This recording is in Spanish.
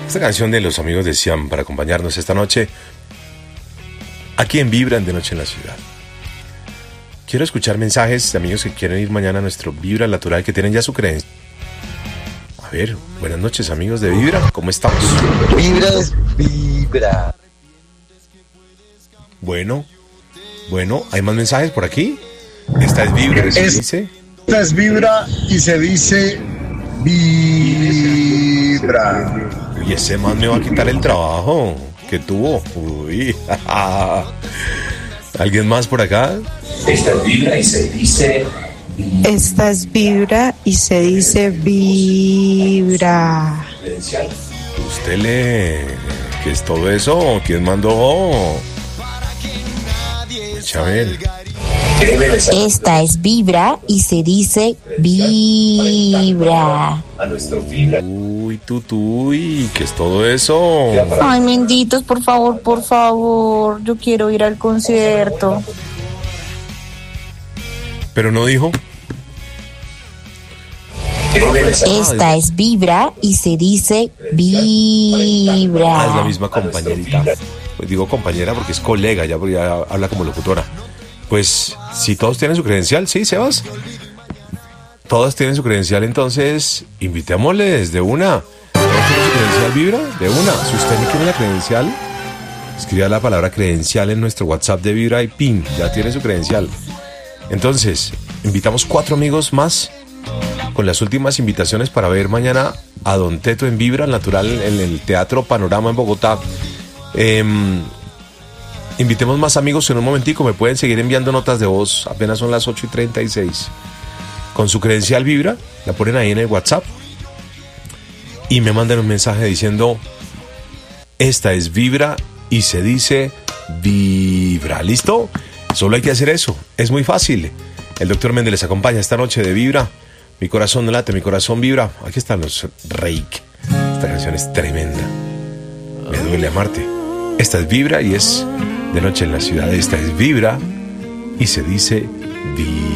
Esta canción de los amigos de Siam para acompañarnos esta noche aquí en Vibra de Noche en la Ciudad. Quiero escuchar mensajes de amigos que quieren ir mañana a nuestro Vibra Natural, que tienen ya su creencia. A ver, buenas noches amigos de Vibra, ¿cómo estamos? Vibra es Vibra. Bueno, ¿hay más mensajes por aquí? Esta es Vibra, ¿se dice? Esta es Vibra y se dice Vibra. Y ese man me va a quitar el trabajo que tuvo. Uy, ¿alguien más por acá? Esta es Vibra y se dice... Esta es Vibra y se dice Vibra. ¿Usted lee qué es todo eso? ¿Quién mandó? Chabel. Esta es Vibra y se dice Vibra. Uy, tutuy, ¿qué es todo eso? Ay, benditos, por favor, yo quiero ir al concierto. Pero no dijo. Esta es Vibra y se dice Vibra. Es la misma compañerita. Pues digo compañera porque es colega, ya habla como locutora. Pues si todos tienen su credencial, ¿sí, Sebas? Todas tienen su credencial, entonces invitémosles de una. ¿Todos tienen su credencial Vibra? De una. Si usted no tiene la credencial, escriba la palabra credencial en nuestro WhatsApp de Vibra y ¡pin! Ya tiene su credencial. Entonces, invitamos 4 amigos más con las últimas invitaciones para ver mañana a Don Teto en Vibra Natural en el Teatro Panorama en Bogotá. Invitemos más amigos en un momentico. Me pueden seguir enviando notas de voz. Apenas son las 8:36. Con su credencial Vibra, la ponen ahí en el WhatsApp y me mandan un mensaje diciendo: esta es Vibra y se dice Vibra. ¿Listo? Solo hay que hacer eso. Es muy fácil. El Dr. Méndez les acompaña esta noche de Vibra. Mi corazón no late, mi corazón vibra. Aquí están los Reik. Esta canción es tremenda. Me duele amarte. Esta es Vibra y es de noche en la ciudad. Esta es Vibra y se dice Vibra.